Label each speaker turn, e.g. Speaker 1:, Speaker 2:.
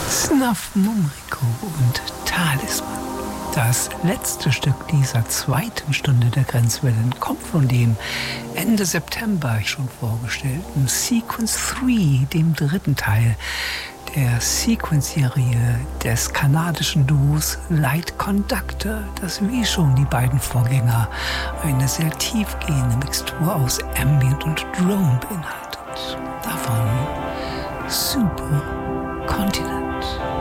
Speaker 1: Snuff Mumrico und Talisman. Das letzte Stück dieser zweiten Stunde der Grenzwellen kommt von dem Ende September schon vorgestellten Sequence 3, dem dritten Teil der Sequence-Serie des kanadischen Duos Light Conductor, das wie schon die beiden Vorgänger eine sehr tiefgehende Mixtur aus Ambient und Drone beinhaltet. Davon Super Continent.